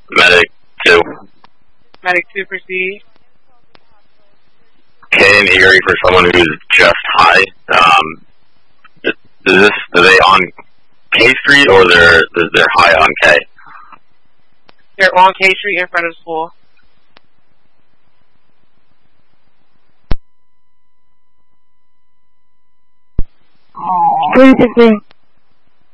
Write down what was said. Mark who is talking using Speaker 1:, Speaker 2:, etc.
Speaker 1: Medic 2.
Speaker 2: Medic 2, proceed.
Speaker 1: K and Erie for someone who's just high. Are they on K Street or they're high on K?
Speaker 2: They're on K Street in front of the school.
Speaker 3: Basically.